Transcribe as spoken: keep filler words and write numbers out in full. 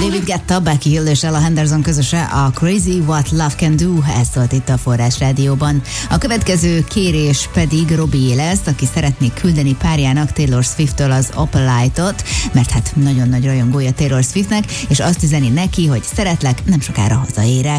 David Guetta, Becky Hill és Ella Henderson közöse a Crazy What Love Can Do, ez szólt itt a Forrás Rádióban. A következő kérés pedig Robié lesz, aki szeretné küldeni párjának Taylor Swift-től az Opalite-ot, mert hát nagyon nagy rajongója Taylor Swiftnek, és azt üzeni neki, hogy szeretlek, nem sokára hazaérek.